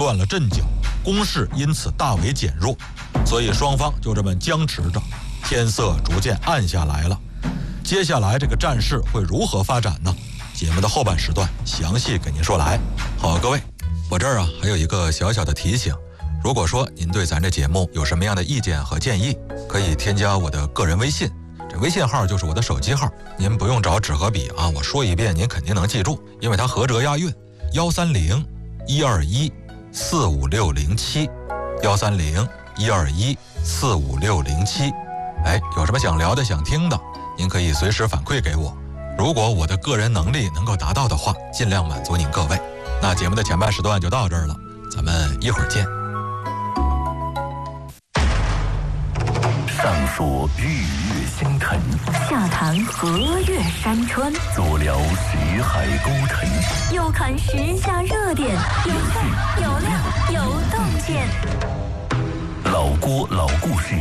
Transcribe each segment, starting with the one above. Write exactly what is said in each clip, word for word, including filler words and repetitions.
断了阵脚，攻势因此大为减弱，所以双方就这么僵持着，天色逐渐暗下来了。接下来这个战事会如何发展呢？节目的后半时段详细给您说来。好，各位，我这儿啊还有一个小小的提醒，如果说您对咱这节目有什么样的意见和建议，可以添加我的个人微信，这微信号就是我的手机号，您不用找纸和笔啊，我说一遍您肯定能记住，因为它合辙押韵。幺三零一二一四五六零七，幺三零一二一四五六零七。哎，有什么想聊的、想听的，您可以随时反馈给我。如果我的个人能力能够达到的话，尽量满足您各位。那节目的前半时段就到这儿了，咱们一会儿见。 上说日月星辰， 下谈河岳山川， 左聊识海沟腾， 右看时下热点，有趣有料有洞见。 老郭老故事。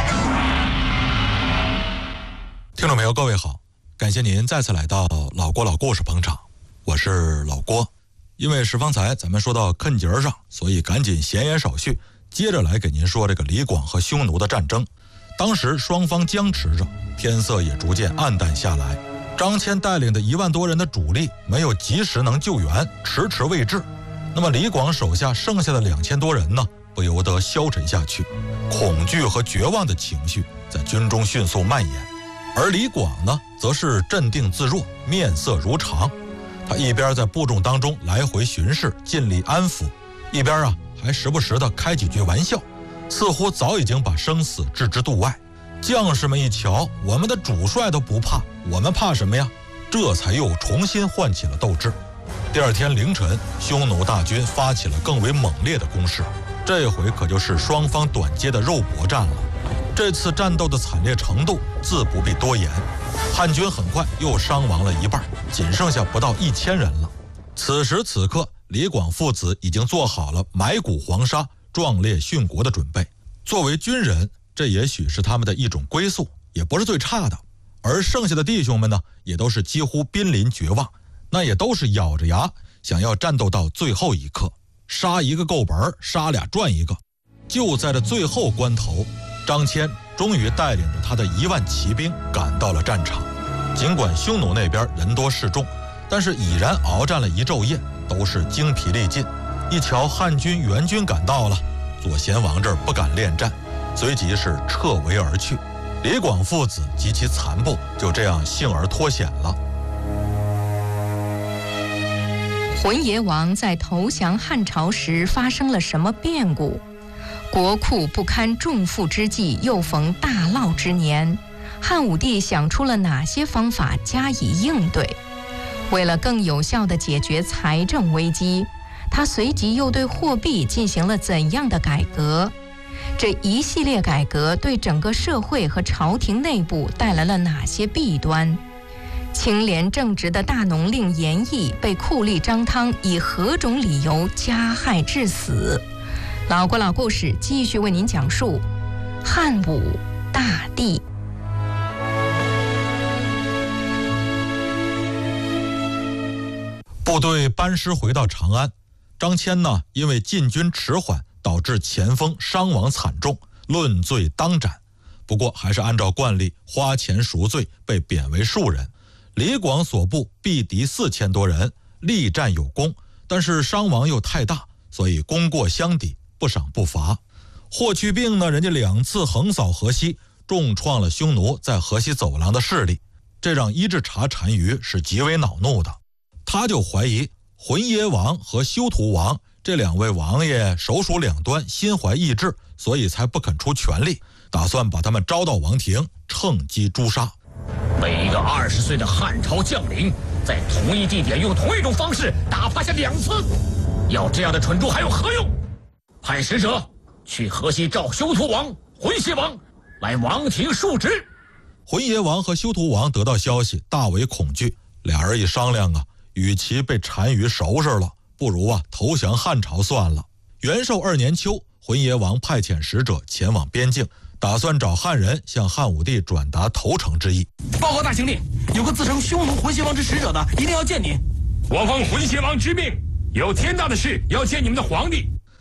听众朋友，各位好，感谢您再次来到老郭老故事捧场，我是老郭。因为是方才咱们说到坑节上，所以赶紧闲言少叙，接着来给您说这个李广和匈奴的战争。当时双方僵持着，天色也逐渐暗淡下来。张骞带领的一万多人的主力没有及时能救援，迟迟未至。那么李广手下剩下的两千多人呢，不由得消沉下去，恐惧和绝望的情绪在军中迅速蔓延。而李广呢，则是镇定自若，面色如常。他一边在部众当中来回巡视，尽力安抚，一边啊还时不时的开几句玩笑，似乎早已经把生死置之度外。将士们一瞧，我们的主帅都不怕，我们怕什么呀？这才又重新唤起了斗志。第二天凌晨，匈奴大军发起了更为猛烈的攻势，这回可就是双方短阶的肉搏战了。这次战斗的惨烈程度自不必多言，汉军很快又伤亡了一半，仅剩下不到一千人了。此时此刻，李广父子已经做好了埋骨黄沙、壮烈殉国的准备。作为军人，这也许是他们的一种归宿，也不是最差的。而剩下的弟兄们呢，也都是几乎濒临绝望，那也都是咬着牙想要战斗到最后一刻，杀一个够本，杀俩赚一个。就在这最后关头，张骞终于带领着他的一万骑兵赶到了战场。尽管匈奴那边人多势众，但是已然鏖战了一昼夜，都是精疲力尽。一瞧汉军援军赶到了，左贤王这儿不敢恋战，随即是撤围而去。李广父子及其残部就这样幸而脱险了。 浑邪王在投降汉朝时发生了什么变故？国库不堪重负之际，又逢大涝之年，汉武帝想出了哪些方法加以应对？为了更有效地解决财政危机，他随即又对货币进行了怎样的改革？这一系列改革对整个社会和朝廷内部带来了哪些弊端？清廉正直的大农令严毅被酷吏张汤以何种理由加害致死？老郭老故事继续为您讲述汉武大帝。 部队班师回到长安，张骞呢，因为进军迟缓，导致前锋伤亡惨重，论罪当斩。不过还是按照惯例花钱赎罪，被贬为庶人。李广所部毙敌四千多人，力战有功，但是伤亡又太大，所以功过相抵，不赏不罚。霍去病呢，人家两次横扫河西，重创了匈奴在河西走廊的势力，这让伊稚茶单于是极为恼怒的。他就怀疑浑邪王和休屠王这两位王爷手鼠两端，心怀异志，所以才不肯出全力，打算把他们招到王庭，趁机诛杀。 被一个二十岁的汉朝将领在同一地点用同一种方式打趴下两次，要这样的蠢猪还有何用？派使者去河西召休屠王、浑邪王来王庭述职。 浑邪王和休屠王得到消息，大为恐惧，俩人一商量啊，与其被单于收拾了，不如啊投降汉朝算了。元寿二年秋，浑邪王派遣使者前往边境，打算找汉人向汉武帝转达投诚之意。 报告大行令，有个自称匈奴浑邪王之使者的，一定要见您。 我奉浑邪王之命，有天大的事要见你们的皇帝。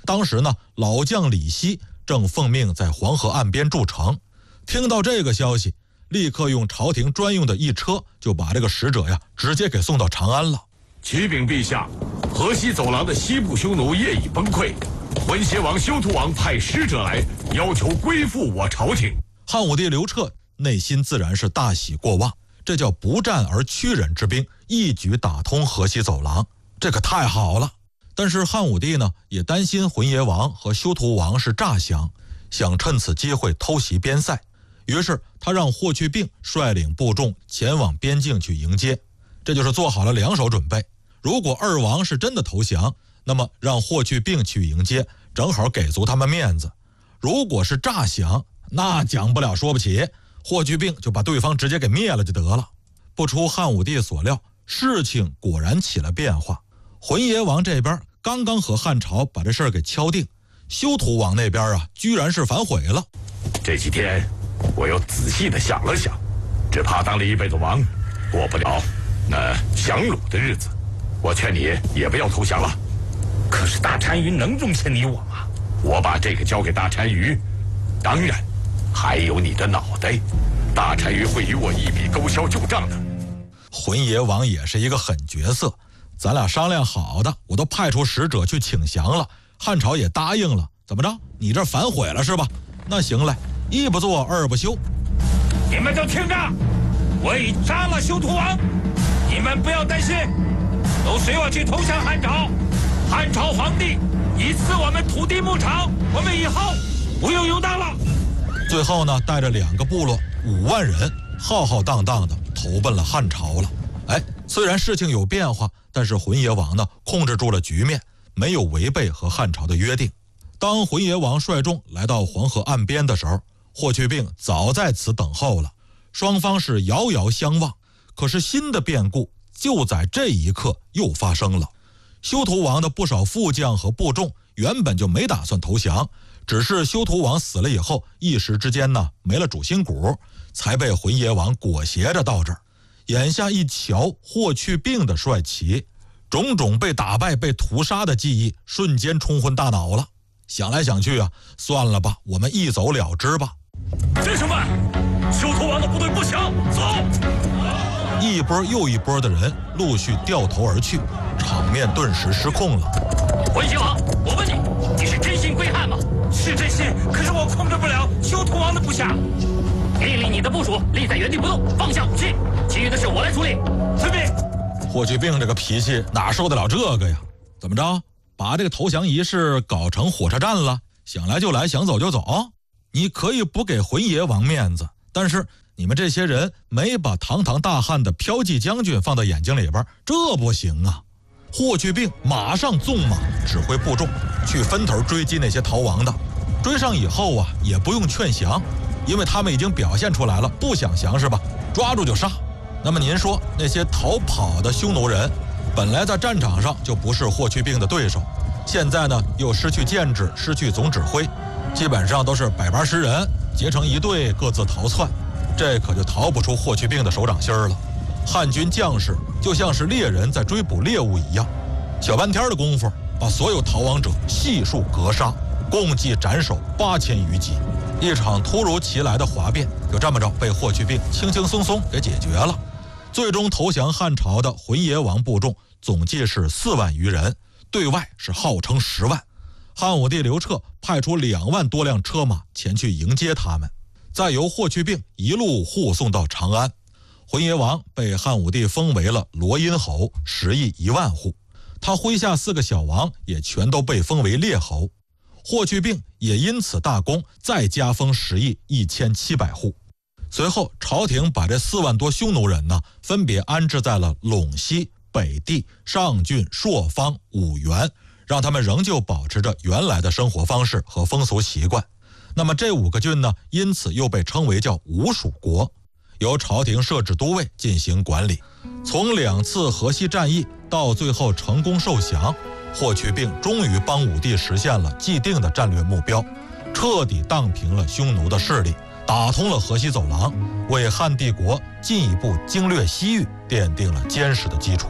当时呢，老将李希正奉命在黄河岸边筑城，听到这个消息，立刻用朝廷专用的一车就把这个使者呀直接给送到长安了。 启禀陛下，河西走廊的西部匈奴业已崩溃，浑邪王休屠王派使者来，要求归附我朝廷。 汉武帝刘彻内心自然是大喜过望，这叫不战而屈人之兵，一举打通河西走廊，这可太好了。但是汉武帝呢，也担心浑邪王和休屠王是诈降，想趁此机会偷袭边塞。于是他让霍去病率领部众前往边境去迎接，这就是做好了两手准备。如果二王是真的投降，那么让霍去病去迎接，正好给足他们面子。如果是诈降，那讲不了说不起，霍去病就把对方直接给灭了就得了。不出汉武帝所料，事情果然起了变化。浑邪王这边刚刚和汉朝把这事儿给敲定，休屠王那边啊，居然是反悔了。 这几天我又仔细的想了想，只怕当了一辈子王，过不了那降虏的日子。我劝你也不要投降了。 可是大单于能容下你我吗？ 我把这个交给大单于，当然还有你的脑袋，大单于会与我一笔勾销旧账的。 浑邪王也是一个狠角色，咱俩商量好的，我都派出使者去请降了，汉朝也答应了，怎么着？你这反悔了是吧？那行嘞，一不做二不休。 你们都听着，我已杀了休屠王，你们不要担心，都随我去投降汉朝。汉朝皇帝已赐我们土地牧场，我们以后不用游荡了。 最后呢，带着两个部落五万人，浩浩荡荡的投奔了汉朝了。哎，虽然事情有变化，但是浑邪王呢控制住了局面，没有违背和汉朝的约定。当浑邪王率众来到黄河岸边的时候，霍去病早在此等候了，双方是遥遥相望。可是新的变故就在这一刻又发生了。休屠王的不少副将和部众原本就没打算投降，只是休屠王死了以后，一时之间呢没了主心骨，才被浑邪王裹挟着到这儿。眼下一瞧霍去病的帅旗，种种被打败被屠杀的记忆瞬间冲昏大脑了。想来想去啊，算了吧，我们一走了之吧。 弟兄们，休屠王的部队不降，走！ 一波又一波的人陆续掉头而去，场面顿时失控了。 浑邪王，我问你，你是真心归汉吗？是真心，可是我控制不了休屠王的部下。命令你的部属立在原地不动，放下武器，其余的事我来处理。遵命。 霍去病这个脾气哪受得了这个呀？怎么着，把这个投降仪式搞成火车站了？想来就来，想走就走？你可以不给浑邪王面子，但是你们这些人没把堂堂大汉的骠骑将军放到眼睛里边，这不行啊！霍去病马上纵马指挥部众去分头追击那些逃亡的。追上以后啊，也不用劝降，因为他们已经表现出来了，不想降是吧？抓住就杀。那么您说那些逃跑的匈奴人，本来在战场上就不是霍去病的对手，现在呢又失去建制，失去总指挥，基本上都是百八十人结成一队，各自逃窜。这可就逃不出霍去病的手掌心了。汉军将士就像是猎人在追捕猎物一样，小半天的功夫把所有逃亡者悉数格杀，共计斩首八千余级。一场突如其来的哗变就这么着被霍去病轻轻松松给解决了。最终投降汉朝的浑邪王部众总计是四万余人，对外是号称十万。汉武帝刘彻派出两万多辆车马前去迎接他们，再由霍去病一路护送到长安。浑邪王被汉武帝封为了罗阴侯，食邑一万户，他麾下四个小王也全都被封为列侯。霍去病也因此大功，再加封食邑一千七百户。随后朝廷把这四万多匈奴人呢，分别安置在了陇西、北地、上郡、朔方、五原，让他们仍旧保持着原来的生活方式和风俗习惯。那么这五个郡呢，因此又被称为叫五属国，由朝廷设置都尉进行管理。从两次河西战役到最后成功受降，霍去病终于帮武帝实现了既定的战略目标，彻底荡平了匈奴的势力，打通了河西走廊，为汉帝国进一步经略西域奠定了坚实的基础。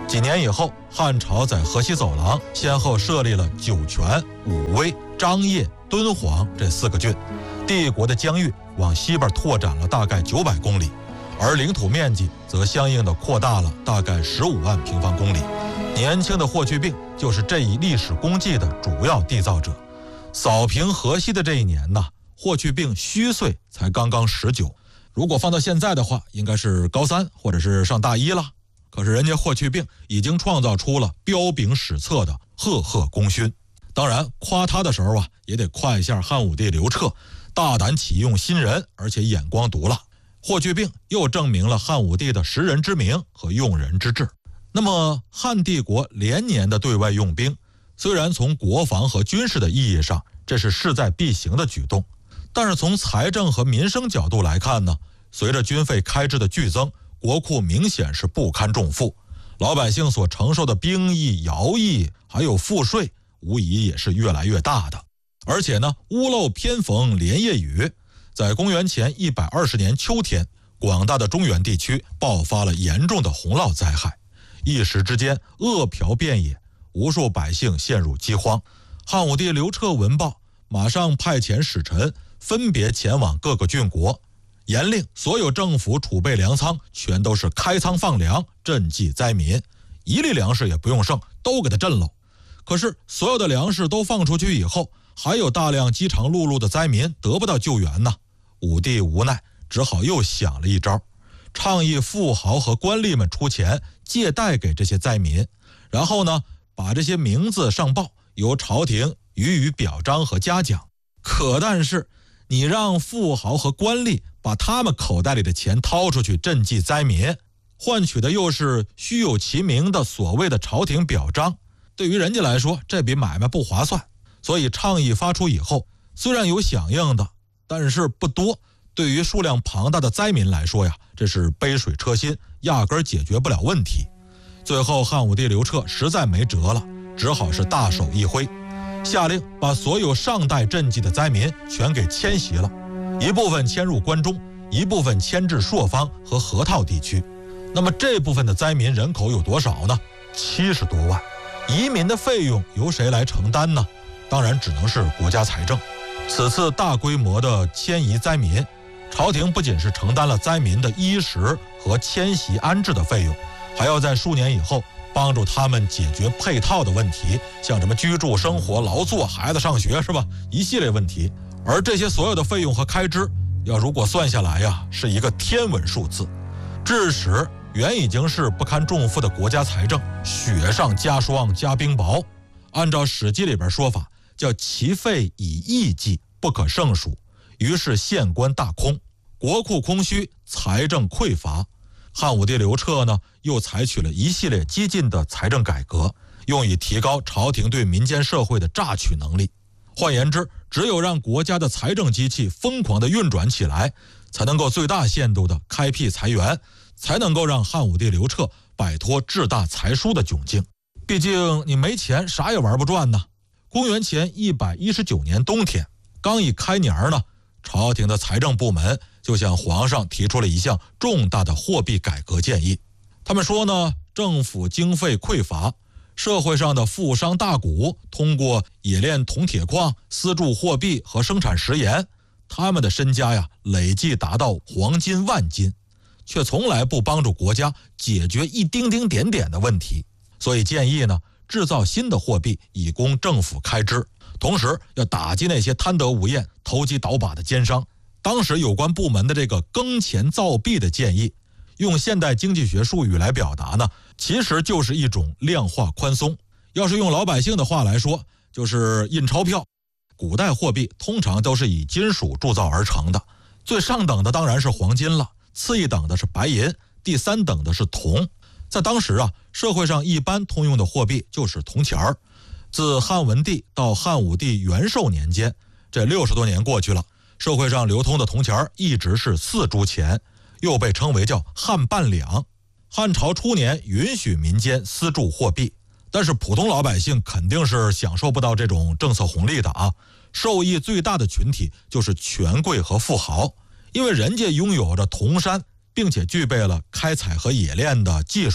几年以后，汉朝在河西走廊先后设立了酒泉、武威、张掖、敦煌这四个郡，帝国的疆域往西边拓展了大概九百公里，而领土面积则相应的扩大了大概十五万平方公里。年轻的霍去病就是这一历史功绩的主要缔造者。扫平河西的这一年呢，霍去病虚岁才刚刚十九，如果放到现在的话，应该是高三或者是上大一了。可是人家霍去病已经创造出了彪炳史册的赫赫功勋。当然，夸他的时候啊，也得夸一下汉武帝刘彻，大胆启用新人，而且眼光毒辣。霍去病又证明了汉武帝的识人之明和用人之智。那么，汉帝国连年的对外用兵，虽然从国防和军事的意义上，这是势在必行的举动，但是从财政和民生角度来看呢，随着军费开支的剧增，国库明显是不堪重负，老百姓所承受的兵役、徭役还有赋税，无疑也是越来越大的。而且呢，屋漏偏逢连夜雨，在公元前一百二十年秋天，广大的中原地区爆发了严重的洪涝灾害，一时之间饿殍遍野，无数百姓陷入饥荒。汉武帝刘彻闻报，马上派遣使臣分别前往各个郡国，严令所有政府储备粮仓全都是开仓放粮，赈济灾民，一粒粮食也不用剩，都给他赈喽。可是所有的粮食都放出去以后，还有大量饥肠辘辘的灾民得不到救援呢。武帝无奈，只好又想了一招，倡议富豪和官吏们出钱借贷给这些灾民，然后呢，把这些名字上报，由朝廷予以表彰和嘉奖。可但是你让富豪和官吏把他们口袋里的钱掏出去赈济灾民，换取的又是虚有其名的所谓的朝廷表彰，对于人家来说，这笔买卖不划算。所以倡议发出以后，虽然有响应的，但是不多。对于数量庞大的灾民来说呀，这是杯水车薪，压根儿解决不了问题。最后汉武帝刘彻实在没辙了，只好是大手一挥，下令把所有上代赈济的灾民全给迁徙了，一部分迁入关中，一部分迁至朔方和河套地区。那么这部分的灾民人口有多少呢？七十多万。移民的费用由谁来承担呢？当然只能是国家财政。此次大规模的迁移灾民，朝廷不仅是承担了灾民的衣食和迁徙安置的费用，还要在数年以后帮助他们解决配套的问题，像什么居住、生活、劳作、孩子上学，是吧？一系列问题。而这些所有的费用和开支，要如果算下来呀，是一个天文数字。致使原已经是不堪重负的国家财政雪上加霜加冰雹。按照《史记》里边说法，叫其费以亿计，不可胜数。于是县官大空，国库空虚，财政匮乏。汉武帝刘彻呢，又采取了一系列激进的财政改革，用以提高朝廷对民间社会的榨取能力。换言之，只有让国家的财政机器疯狂地运转起来，才能够最大限度地开辟财源，才能够让汉武帝刘彻摆脱志大财疏的窘境。毕竟你没钱，啥也玩不转呢。公元前一百一十九年冬天，刚一开年呢，朝廷的财政部门就向皇上提出了一项重大的货币改革建议。他们说呢，政府经费匮乏，社会上的富商大贾通过冶炼铜铁矿、私铸货币和生产食盐，他们的身家呀累计达到黄金万斤，却从来不帮助国家解决一丁丁点点的问题。所以建议呢，制造新的货币以供政府开支，同时要打击那些贪得无厌、投机倒把的奸商。当时有关部门的这个更钱造币的建议，用现代经济学术语来表达呢，其实就是一种量化宽松。要是用老百姓的话来说，就是印钞票。古代货币通常都是以金属铸造而成的，最上等的当然是黄金了，次一等的是白银，第三等的是铜。在当时啊，社会上一般通用的货币就是铜钱儿。自汉文帝到汉武帝元寿年间，这六十多年过去了，社会上流通的铜钱儿一直是四铢钱，又被称为叫汉半两。汉朝初年允许民间私铸货币，但是普通老百姓肯定是享受不到这种政策红利的啊。受益最大的群体就是权贵和富豪，因为人家拥有着铜山，并且具备了开采和冶炼的技术，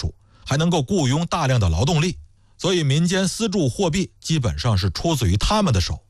还能够雇佣大量的劳动力，所以民间私铸货币基本上是出自于他们的手。